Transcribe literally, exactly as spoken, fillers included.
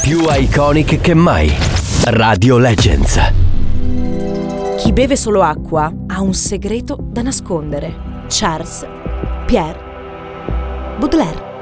Più iconic che mai. Radio Legends. Chi beve solo acqua ha un segreto da nascondere. Charles Pierre Baudelaire.